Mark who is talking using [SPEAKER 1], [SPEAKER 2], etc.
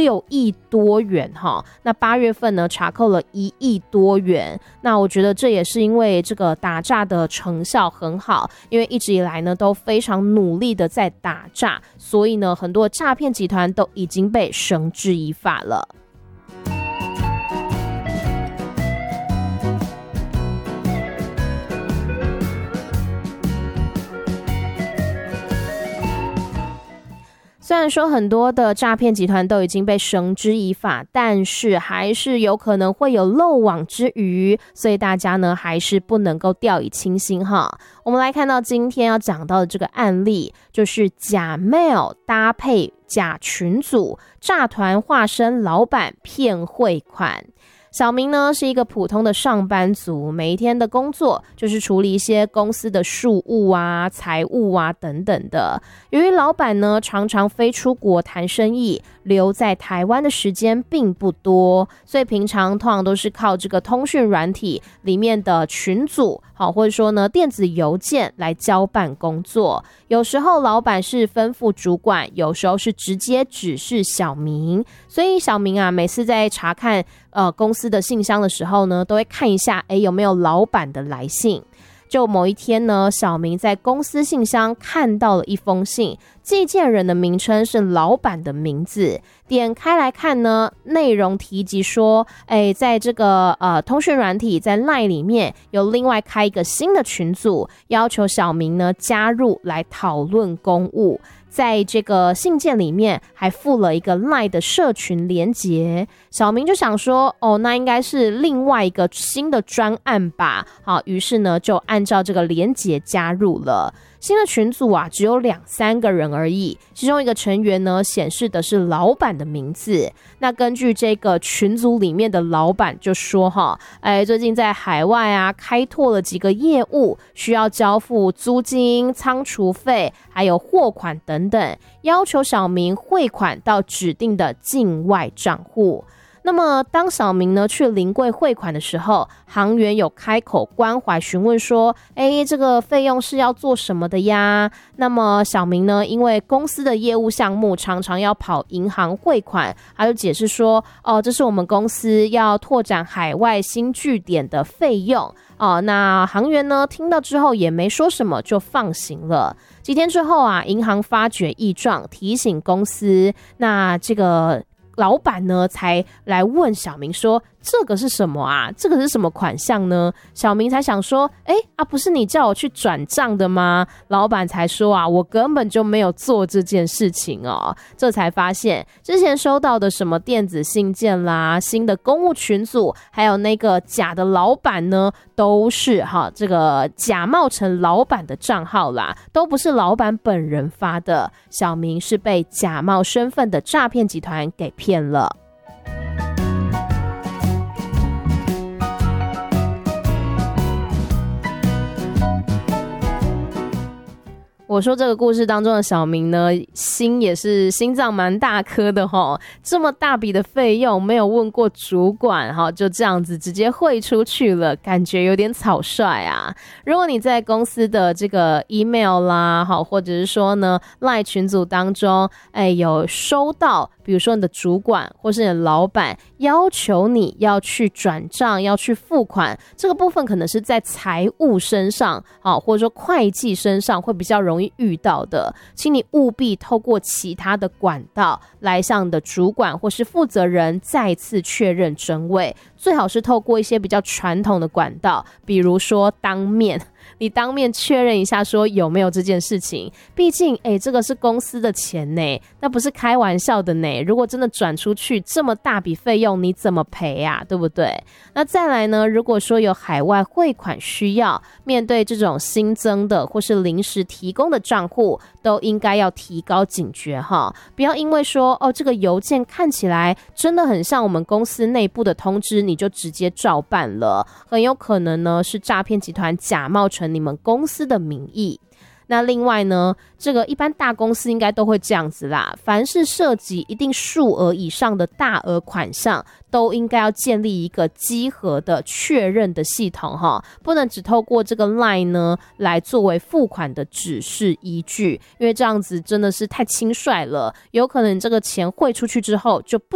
[SPEAKER 1] 6亿多元哈。那8月份呢查扣了1亿多元。那我觉得这也是因为这个打诈的成效很好，因为一直以来呢都非常努力的在打诈，所以呢很多诈骗集团都已经被绳之以法了。虽然说很多的诈骗集团都已经被绳之以法，但是还是有可能会有漏网之鱼，所以大家呢还是不能够掉以轻心哈。我们来看到今天要讲到的这个案例，就是假 mail 搭配假群组，诈团化身老板骗汇款。小明呢是一个普通的上班族，每一天的工作就是处理一些公司的事务啊、财务啊等等的。由于老板呢常常飞出国谈生意，留在台湾的时间并不多，所以平常通常都是靠这个通讯软体里面的群组，或者说呢电子邮件来交办工作。有时候老板是吩咐主管，有时候是直接指示小明，所以小明啊每次在查看公司的信箱的时候呢，都会看一下有没有老板的来信。就某一天呢，小明在公司信箱看到了一封信，寄件人的名称是老板的名字，点开来看呢，内容提及说在这个通讯软体在 LINE 里面有另外开一个新的群组，要求小明呢加入来讨论公务。在这个信件里面还附了一个 LINE 的社群连结，小明就想说那应该是另外一个新的专案吧，于是呢就按照这个连结加入了。新的群组啊只有2-3个人而已，其中一个成员呢显示的是老板的名字。那根据这个群组里面的老板就说最近在海外啊开拓了几个业务，需要交付租金、仓储费还有货款等等，要求小明汇款到指定的境外账户。那么当小明呢去临柜汇款的时候，行员有开口关怀询问说这个费用是要做什么的呀？那么小明呢因为公司的业务项目常常要跑银行汇款，他就解释说这是我们公司要拓展海外新据点的费用那行员呢听到之后也没说什么，就放行了。几天之后啊，银行发觉异状，提醒公司，那这个老板呢才来问小明说这个是什么啊？这个是什么款项呢？小明才想说不是你叫我去转账的吗？老板才说我根本就没有做这件事情这才发现之前收到的什么电子信件啦、新的公务群组，还有那个假的老板呢，都是这个假冒成老板的账号啦，都不是老板本人发的。小明是被假冒身份的诈骗集团给骗了。我说这个故事当中的小明呢，心也是心脏蛮大颗的这么大笔的费用没有问过主管就这样子直接汇出去了，感觉有点草率啊。如果你在公司的这个 email 啦或者是说呢 LINE 群组当中有收到比如说你的主管或是你的老板要求你要去转账要去付款，这个部分可能是在财务身上或者说会计身上会比较容易遇到的，请你务必透过其他的管道来向你的主管或是负责人再次确认真伪，最好是透过一些比较传统的管道，比如说当面你当面确认一下说有没有这件事情，毕竟这个是公司的钱呢，那不是开玩笑的呢，如果真的转出去这么大笔费用你怎么赔啊，对不对？那再来呢，如果说有海外汇款需要，面对这种新增的或是临时提供的账户，都应该要提高警觉不要因为说这个邮件看起来真的很像我们公司内部的通知，你就直接照办了，很有可能呢是诈骗集团假冒成你们公司的名义。那另外呢，这个一般大公司应该都会这样子啦，凡是涉及一定数额以上的大额款项，都应该要建立一个稽核的确认的系统不能只透过这个 LINE 呢来作为付款的指示依据，因为这样子真的是太轻率了，有可能这个钱汇出去之后就不